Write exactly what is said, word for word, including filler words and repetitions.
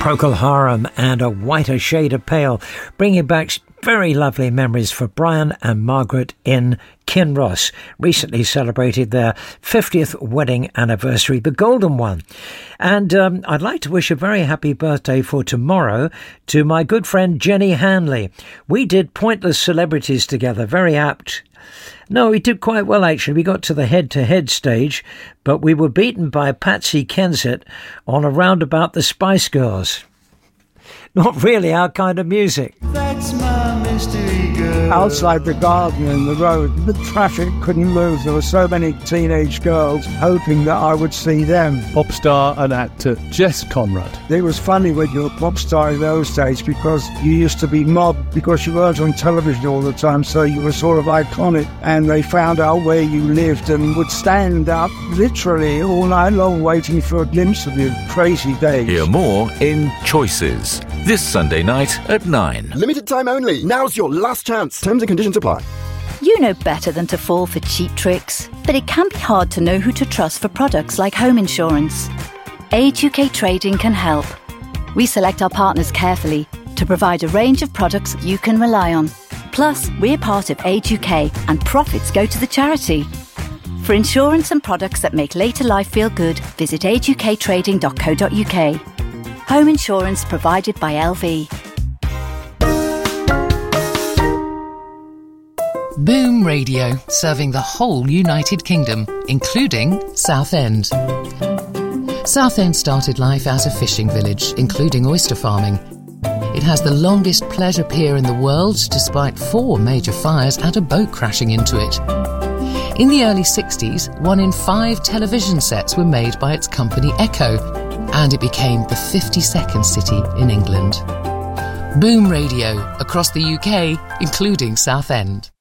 Procol Harum and A Whiter Shade of Pale, bringing back very lovely memories for Brian and Margaret in Kinross. Recently celebrated their fiftieth wedding anniversary, the golden one. And um, I'd like to wish a very happy birthday for tomorrow to my good friend Jenny Hanley. We did Pointless Celebrities together, very apt. No, we did quite well, actually. We got to the head-to-head stage, but we were beaten by Patsy Kensit on a roundabout the Spice Girls. Not really our kind of music. That's my mystery girl. Outside the garden and the road, the traffic couldn't move. There were so many teenage girls hoping that I would see them. Pop star and actor Jess Conrad. It was funny when you were a pop star in those days because you used to be mobbed because you weren't on television all the time, so you were sort of iconic, and they found out where you lived and would stand up literally all night long waiting for a glimpse of you. Crazy days. Hear more in Choices this Sunday night at nine. Limited time only. Now's your last chance. Terms and conditions apply. You know better than to fall for cheap tricks, but it can be hard to know who to trust for products like home insurance. Age U K Trading can help. We select our partners carefully to provide a range of products you can rely on. Plus, we're part of Age U K and profits go to the charity. For insurance and products that make later life feel good, visit age u k trading dot co dot u k. Home insurance provided by L V. Boom Radio, serving the whole United Kingdom, including Southend. Southend started life as a fishing village, including oyster farming. It has the longest pleasure pier in the world, despite four major fires and a boat crashing into it. In the early sixties, one in five television sets were made by its company Echo, and it became the fifty-second city in England. Boom Radio, across the U K, including Southend.